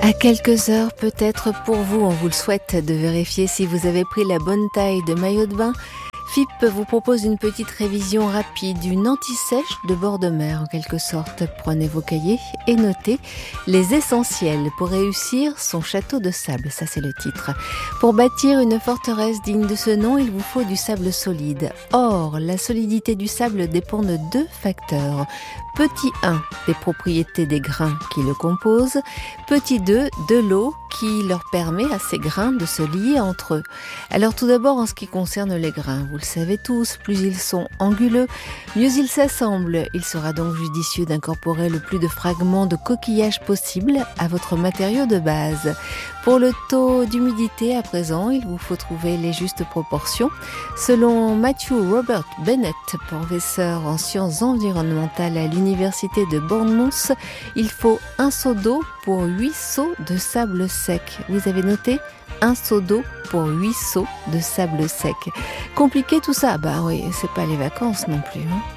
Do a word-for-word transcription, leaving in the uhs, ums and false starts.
À quelques heures, peut-être pour vous, on vous le souhaite, de vérifier si vous avez pris la bonne taille de maillot de bain. F I P vous propose une petite révision rapide, une anti-sèche de bord de mer en quelque sorte. Prenez vos cahiers et notez les essentiels pour réussir son château de sable, ça c'est le titre. Pour bâtir une forteresse digne de ce nom, il vous faut du sable solide. Or, la solidité du sable dépend de deux facteurs. Petit un, des propriétés des grains qui le composent. Petit deux, de l'eau qui leur permet à ces grains de se lier entre eux. Alors tout d'abord, en ce qui concerne les grains, vous le savez tous, plus ils sont anguleux, mieux ils s'assemblent. Il sera donc judicieux d'incorporer le plus de fragments de coquillage possible à votre matériau de base. Pour le taux d'humidité, à présent, il vous faut trouver les justes proportions. Selon Matthew Robert Bennett, professeur en sciences environnementales à l'université de Bournemouth, il faut un seau d'eau pour huit seaux de sable sec. Vous avez noté ? Un seau d'eau pour huit seaux de sable sec. Compliqué tout ça ? Bah oui, c'est pas les vacances non plus, hein.